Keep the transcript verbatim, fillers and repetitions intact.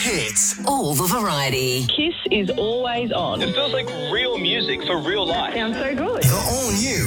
hits, all the variety. Kiss is always on. It feels like real music for real life. Sounds so good. The all new